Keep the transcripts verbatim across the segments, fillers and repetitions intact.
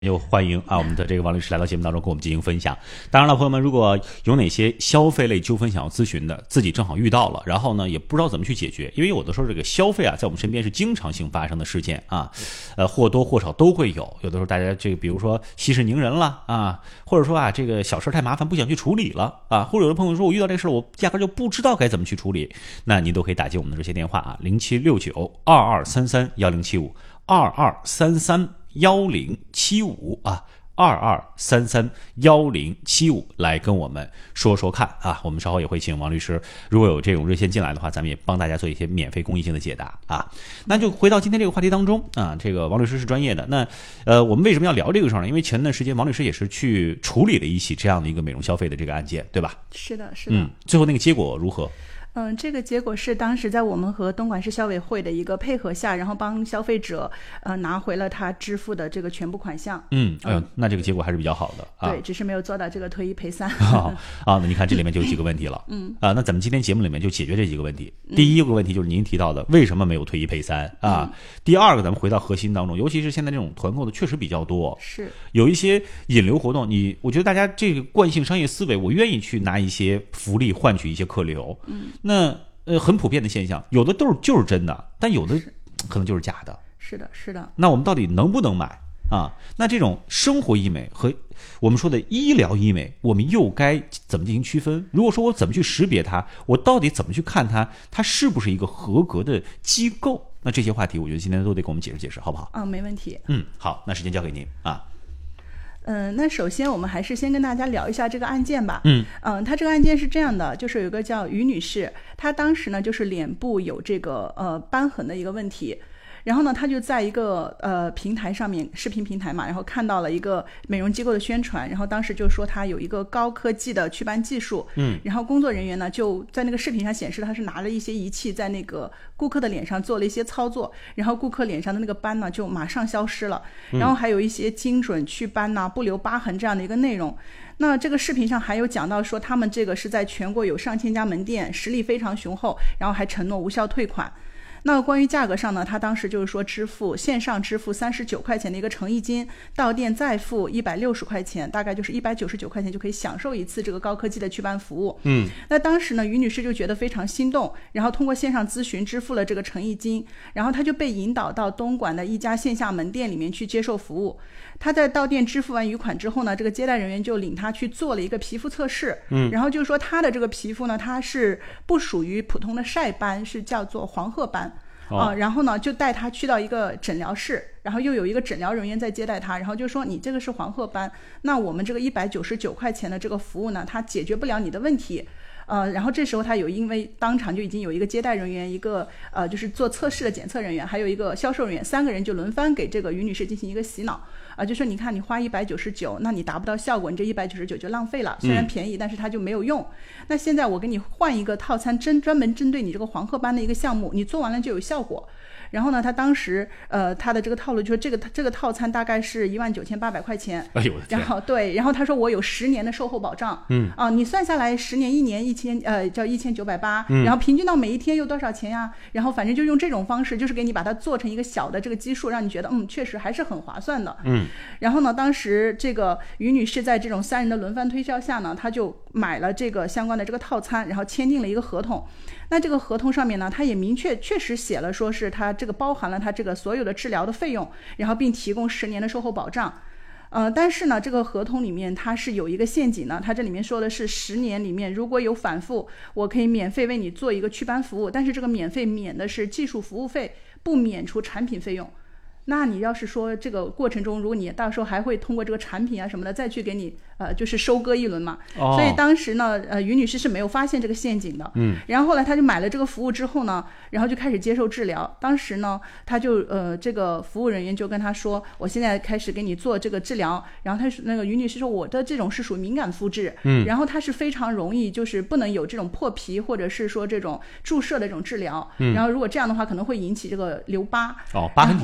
又欢迎啊，我们的这个王律师来到节目当中跟我们进行分享。当然了，朋友们，如果有哪些消费类纠纷想要咨询的，自己正好遇到了，然后呢也不知道怎么去解决，因为有的时候这个消费啊，在我们身边是经常性发生的事件啊，呃或多或少都会有。有的时候大家这个比如说息事宁人了啊，或者说啊这个小事太麻烦不想去处理了啊，或者有的朋友说我遇到这个事我压根就不知道该怎么去处理，那您都可以打进我们的热线电话啊，零七六九二二三三幺零七五二二三三幺零七五啊。二二三三幺零七五来跟我们说说看啊，我们稍后也会请王律师，如果有这种热线进来的话，咱们也帮大家做一些免费公益性的解答啊。那就回到今天这个话题当中啊，这个王律师是专业的，那呃，我们为什么要聊这个事儿呢？因为前段时间王律师也是去处理了一起这样的一个美容消费的这个案件，对吧？ 是的，是的。 嗯，最后那个结果如何？ 嗯，这个结果是当时在我们和东莞市消委会的一个配合下，然后帮消费者呃拿回了他支付的这个全部款项。 嗯，哎呦，那这个结果还是比较好的啊。 对，只是没有做到这个退一赔三。 啊，啊，那你看这里面就有几个问题了。嗯，啊，那咱们今天节目里面就解决这几个问题。第一个问题就是您提到的为什么没有退一赔三啊？嗯、第二个，咱们回到核心当中，尤其是现在这种团购的确实比较多， 是有一些引流活动，你我觉得大家这个惯性商业思维，我愿意去拿一些福利换取一些客流。嗯，那。呃，很普遍的现象，有的都是就是真的，但有的可能就是假的。 是的，是的。 那我们到底能不能买啊？那这种生活医美和我们说的医疗医美，我们又该怎么进行区分？如果说我怎么去识别它，我到底怎么去看它，它是不是一个合格的机构？那这些话题，我觉得今天都得给我们解释解释，好不好？ 嗯，没问题。 嗯，好，那时间交给您啊。 嗯，那首先我们还是先跟大家聊一下这个案件吧。 嗯嗯，他这个案件是这样的，就是有一个叫于女士，她当时呢就是脸部有这个呃瘢痕的一个问题。然后呢，他就在一个呃平台上面，视频平台嘛，然后看到了一个美容机构的宣传，然后当时就说他有一个高科技的祛斑技术，嗯，然后工作人员呢就在那个视频上显示他是拿了一些仪器在那个顾客的脸上做了一些操作，然后顾客脸上的那个斑呢就马上消失了，然后还有一些精准祛斑呐、不留疤痕这样的一个内容。那这个视频上还有讲到说他们这个是在全国有上千家门店，实力非常雄厚，然后还承诺无效退款。那关于价格上呢，他当时就是说支付线上支付三十九块钱的一个诚意金，到店再付一百六十块钱，大概就是一百九十九块钱就可以享受一次这个高科技的祛斑服务。嗯，那当时呢，于女士就觉得非常心动，然后通过线上咨询支付了这个诚意金，然后她就被引导到东莞的一家线下门店里面去接受服务。她在到店支付完余款之后呢，这个接待人员就领她去做了一个皮肤测试。嗯，然后就是说她的这个皮肤呢，它是不属于普通的晒斑，是叫做黄褐斑。啊，然后呢，就带他去到一个诊疗室，然后又有一个诊疗人员在接待他，然后就说你这个是黄褐斑，那我们这个一百九十九块钱的这个服务呢，它解决不了你的问题。呃，然后这时候他有因为当场就已经有一个接待人员，一个呃就是做测试的检测人员，还有一个销售人员，三个人就轮番给这个于女士进行一个洗脑。啊、呃，就说你看你花一百九十九，那你达不到效果，你这一百九十九就浪费了。虽然便宜，但是它就没有用。那现在我给你换一个套餐，针专门针对你这个黄褐斑的一个项目，你做完了就有效果。然后呢，他当时呃他的这个套路就是这个这个套餐大概是一万九千八百块钱。 哎呦我的天！ 然后对，然后他说我有十年的售后保障。嗯啊，你算下来十年一年一千呃叫一千九百八，然后平均到每一天又多少钱呀？然后反正就用这种方式，就是给你把它做成一个小的这个基数，让你觉得嗯确实还是很划算的。嗯。然后呢，当时这个于女士在这种三人的轮番推销下呢，她就买了这个相关的这个套餐，然后签订了一个合同。那这个合同上面呢，它也明确确实写了，说是它这个包含了它这个所有的治疗的费用，然后并提供十年的售后保障。呃，但是呢，这个合同里面它是有一个陷阱呢，它这里面说的是十年里面如果有反复，我可以免费为你做一个祛斑服务，但是这个免费免的是技术服务费，不免除产品费用。那你要是说这个过程中，如果你到时候还会通过这个产品啊什么的再去给你呃就是收割一轮嘛，哦、所以当时呢呃于女士是没有发现这个陷阱的。嗯，然后后来她就买了这个服务之后呢，然后就开始接受治疗。当时呢她就呃这个服务人员就跟她说，我现在开始给你做这个治疗。然后她那个于女士说，我的这种是属于敏感肤质，嗯，然后它是非常容易就是不能有这种破皮或者是说这种注射的这种治疗。嗯，然后如果这样的话可能会引起这个留疤。 哦，疤痕体质。 对。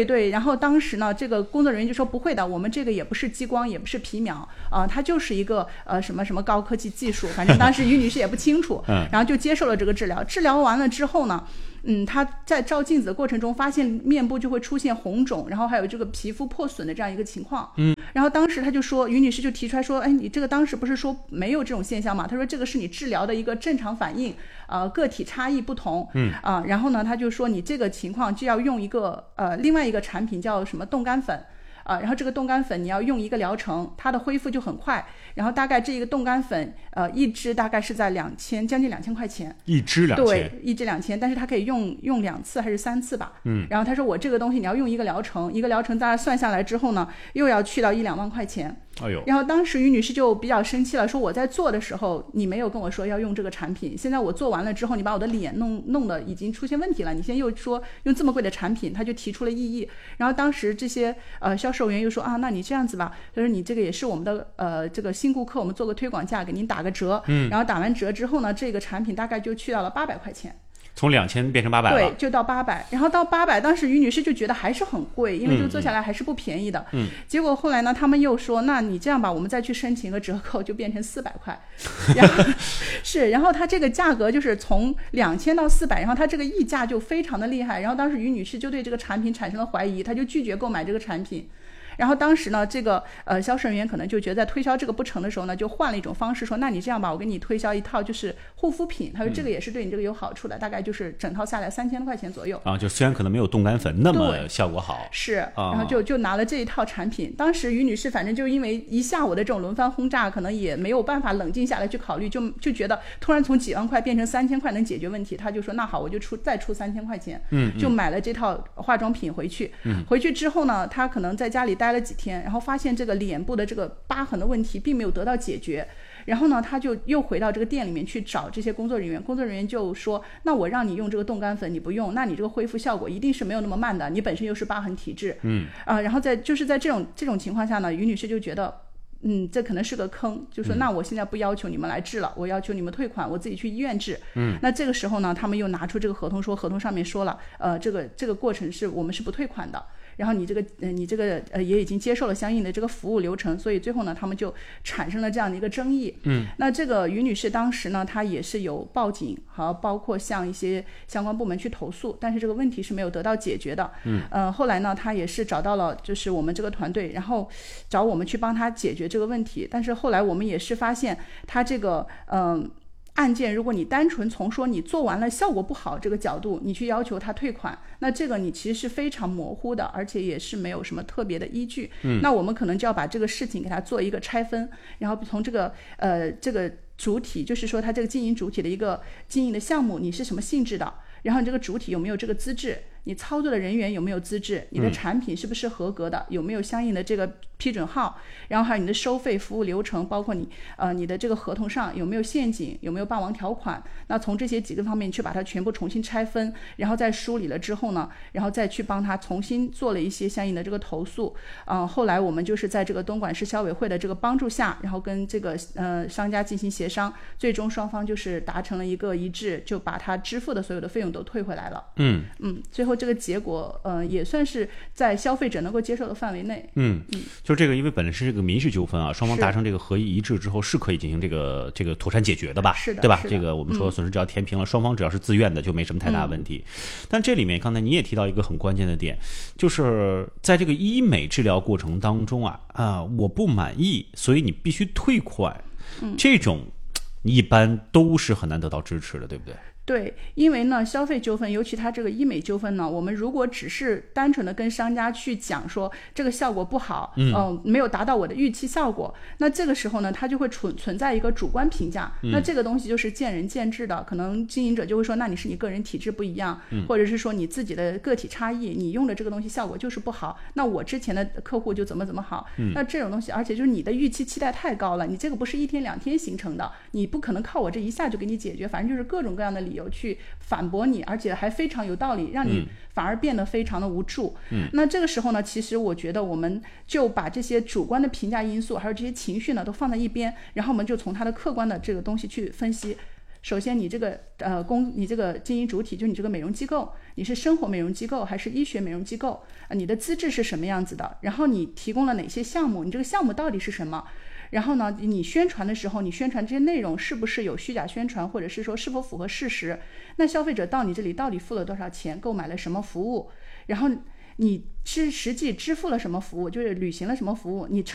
对，然后当时呢，这个工作人员就说不会的，我们这个也不是激光，也不是皮秒啊、呃，它就是一个呃什么什么高科技技术，反正当时于女士也不清楚，然后就接受了这个治疗。治疗完了之后呢，嗯，她在照镜子的过程中发现面部就会出现红肿，然后还有这个皮肤破损的这样一个情况。嗯，然后当时她就说，于女士就提出来说，哎，你这个当时不是说没有这种现象吗？她说这个是你治疗的一个正常反应，呃，个体差异不同。嗯啊、呃，然后呢，她就说你这个情况就要用一个呃另外一个产品叫什么冻干粉。啊，然后这个冻干粉你要用一个疗程，它的恢复就很快。然后大概这一个冻干粉，呃，一支大概是在两千，将近两千块钱。 一支两千。 对，一支两千，但是它可以用用两次还是三次吧？嗯。然后他说我这个东西你要用一个疗程，一个疗程大概算下来之后呢，又要去到一两万块钱。 哎呦！ 然后当时于女士就比较生气了，说我在做的时候你没有跟我说要用这个产品，现在我做完了之后，你把我的脸弄弄得已经出现问题了，你现在又说用这么贵的产品，他就提出了异议。然后当时这些呃销售员又说啊，那你这样子吧，就是你这个也是我们的呃这个新顾客，我们做个推广价给您打个折。嗯。然后打完折之后呢，这个产品大概就去到了八百块钱。 从两千变成八百了， 对，就到八百，然后到八百，当时于女士就觉得还是很贵，因为这个做下来还是不便宜的。嗯，结果后来呢，他们又说，那你这样吧，我们再去申请个折扣，就变成四百块。然后是，然后它这个价格就是从两千到四百，然后它这个溢价就非常的厉害。然后当时于女士就对这个产品产生了怀疑，她就拒绝购买这个产品。然后当时呢，这个呃销售人员可能就觉得在推销这个不成的时候呢，就换了一种方式说，那你这样吧，我给你推销一套就是护肤品，他说这个也是对你这个有好处的，嗯、大概就是整套下来三千块钱左右啊。就虽然可能没有冻干粉那么效果好， 是，然后就就拿了这一套产品。当时于女士反正就因为一下午的这种轮番轰炸，可能也没有办法冷静下来去考虑，就就觉得突然从几万块变成三千块能解决问题，他就说那好，我就出再出三千块钱，嗯，就买了这套化妆品回去。嗯，回去之后呢，他可能在家里待了几天，然后发现这个脸部的这个疤痕的问题并没有得到解决，然后呢，他就又回到这个店里面去找这些工作人员，工作人员就说，那我让你用这个冻干粉，你不用，那你这个恢复效果一定是没有那么慢的，你本身又是疤痕体质，嗯，啊、呃，然后在就是在这种这种情况下呢，于女士就觉得，嗯，这可能是个坑，就说那我现在不要求你们来治了，我要求你们退款，我自己去医院治。嗯，那这个时候呢，他们又拿出这个合同说，合同上面说了，呃，这个这个过程是我们是不退款的。然后你这个呃你这个呃也已经接受了相应的这个服务流程，所以最后呢他们就产生了这样的一个争议。嗯，那这个于女士当时呢她也是有报警和包括向一些相关部门去投诉，但是这个问题是没有得到解决的。嗯，呃后来呢她也是找到了就是我们这个团队，然后找我们去帮她解决这个问题，但是后来我们也是发现她这个嗯。呃案件，如果你单纯从说你做完了效果不好这个角度，你去要求他退款，那这个你其实是非常模糊的，而且也是没有什么特别的依据。嗯，那我们可能就要把这个事情给它做一个拆分，然后从这个呃这个主体，就是说它这个经营主体的一个经营的项目，你是什么性质的，然后你这个主体有没有这个资质，你操作的人员有没有资质，你的产品是不是合格的，嗯、有没有相应的这个批准号，然后还有你的收费服务流程，包括你呃你的这个合同上有没有陷阱，有没有霸王条款，那从这些几个方面去把它全部重新拆分，然后再梳理了之后呢，然后再去帮他重新做了一些相应的这个投诉。嗯、呃，后来我们就是在这个东莞市消委会的这个帮助下，然后跟这个呃商家进行协商，最终双方就是达成了一个一致，就把他支付的所有的费用都退回来了。嗯嗯，最后这个结果呃也算是在消费者能够接受的范围内。 嗯嗯，就这个因为本来是这个民事纠纷啊，双方达成这个合议一致之后是可以进行这个这个妥善解决的吧？ 是的， 对吧？这个我们说损失只要填平了，嗯、双方只要是自愿的就没什么太大问题。嗯、但这里面刚才你也提到一个很关键的点，就是在这个医美治疗过程当中啊啊，我不满意，所以你必须退款。嗯，这种一般都是很难得到支持的，对不对？ 对，因为呢，消费纠纷，尤其它这个医美纠纷呢，我们如果只是单纯的跟商家去讲说这个效果不好，嗯、呃，没有达到我的预期效果，那这个时候呢，它就会存存在一个主观评价，嗯、那这个东西就是见仁见智的，可能经营者就会说，那你是你个人体质不一样，嗯、或者是说你自己的个体差异，你用的这个东西效果就是不好，那我之前的客户就怎么怎么好，嗯、那这种东西，而且就是你的预期期待太高了，你这个不是一天两天形成的，你不可能靠我这一下就给你解决，反正就是各种各样的理由有去反驳你，而且还非常有道理，让你反而变得非常的无助。嗯，那这个时候呢，其实我觉得我们就把这些主观的评价因素，还有这些情绪呢，都放在一边，然后我们就从它的客观的这个东西去分析。首先，你这个呃公，你这个经营主体，就你这个美容机构， 你是生活美容机构还是医学美容机构？呃，你的资质是什么样子的？然后你提供了哪些项目？你这个项目到底是什么？然后呢，你宣传的时候，你宣传这些内容是不是有虚假宣传，或者是说是否符合事实？那消费者到你这里到底付了多少钱，购买了什么服务？然后你是实际支付了什么服务，就是履行了什么服务？你